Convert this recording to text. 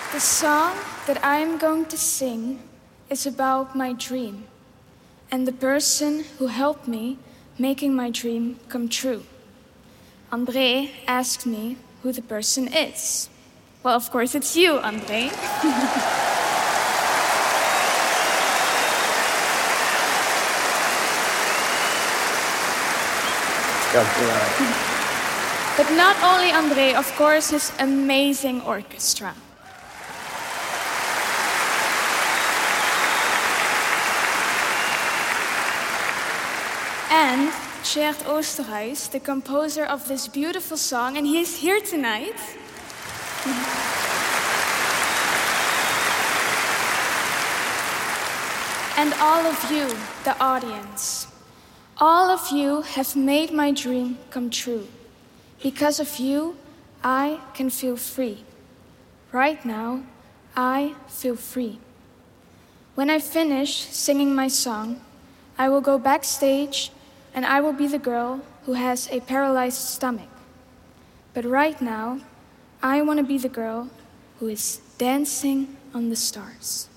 The song that I am going to sing is about my dream and the person who helped me making my dream come true. André asked me who the person is. Well, of course, it's you, André. But not only André, of course, his amazing orchestra. And Tjeerd Oosterhuis, the composer of this beautiful song, and he's here tonight. And all of you, the audience. All of you have made my dream come true. Because of you, I can feel free. Right now, I feel free. When I finish singing my song, I will go backstage and I will be the girl who has a paralyzed stomach. But right now, I want to be the girl who is dancing on the stars.